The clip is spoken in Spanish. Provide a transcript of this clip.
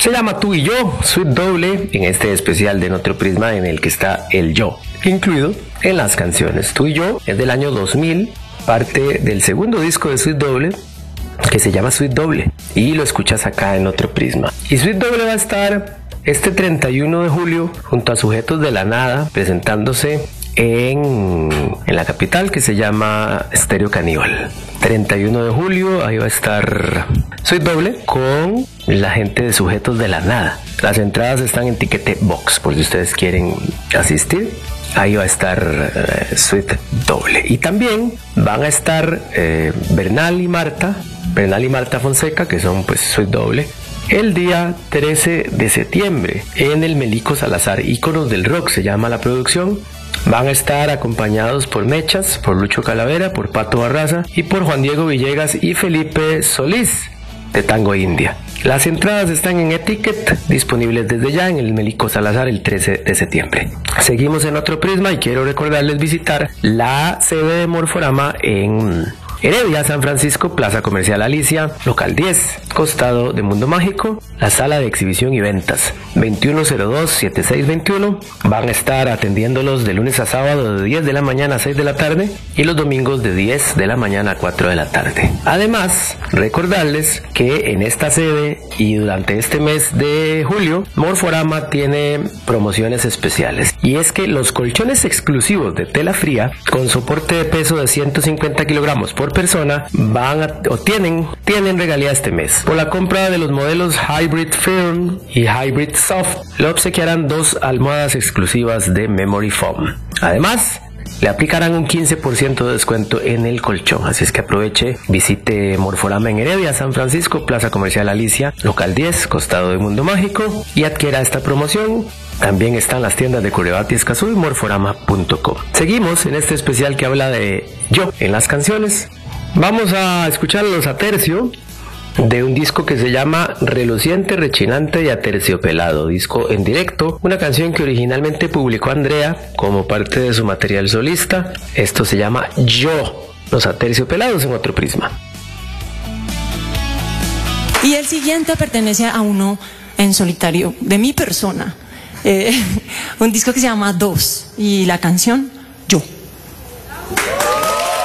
Se llama Tú y Yo, Suite Doble, en este especial de Nuestro Prisma en el que está el yo incluido en las canciones. Tú y Yo es del año 2000, parte del segundo disco de Suite Doble, que se llama Suite Doble, y lo escuchas acá en Otro Prisma. Y Suite Doble va a estar este 31 de julio junto a Sujetos de la Nada, presentándose en la capital, que se llama Estéreo Caníbal. 31 de julio, ahí va a estar Suite Doble con la gente de Sujetos de la Nada. Las entradas están en Ticket Box, por si ustedes quieren asistir. Ahí va a estar Suite Doble. Y también van a estar Bernal y Marta Fonseca, que son pues Suite Doble, el día 13 de septiembre en el Melico Salazar, Íconos del Rock se llama la producción. Van a estar acompañados por Mechas, por Lucho Calavera, por Pato Barraza y por Juan Diego Villegas y Felipe Solís de Tango India. Las entradas están en Etiquet, disponibles desde ya en el Melico Salazar el 13 de septiembre. Seguimos en Otro Prisma y quiero recordarles visitar la sede de Morforama en Heredia, San Francisco, Plaza Comercial Alicia, local 10, costado de Mundo Mágico, la sala de exhibición y ventas, 2102-7621. Van a estar atendiéndolos de lunes a sábado de 10 de la mañana a 6 de la tarde y los domingos de 10 de la mañana a 4 de la tarde. Además, recordarles que en esta sede y durante este mes de julio, Morforama tiene promociones especiales. Y es que los colchones exclusivos de tela fría con soporte de peso de 150 kilogramos por persona tienen regalía este mes. Por la compra de los modelos Hybrid Firm y Hybrid Soft, le obsequiarán 2 almohadas exclusivas de Memory Foam. Además, le aplicarán un 15% de descuento en el colchón. Así es que aproveche, visite Morforama en Heredia, San Francisco, Plaza Comercial Alicia, local 10, costado de Mundo Mágico, y adquiera esta promoción. También están las tiendas de Curibati, Escazú y morforama.com. Seguimos en este especial que habla de yo en las canciones. Vamos a escuchar Los Atercio, de un disco que se llama Reluciente, Rechinante y Aterciopelado, disco en directo, una canción que originalmente publicó Andrea como parte de su material solista. Esto se llama Yo, Los Aterciopelados en Otro Prisma. Y el siguiente pertenece a uno en solitario, de mi persona, un disco que se llama Dos, y la canción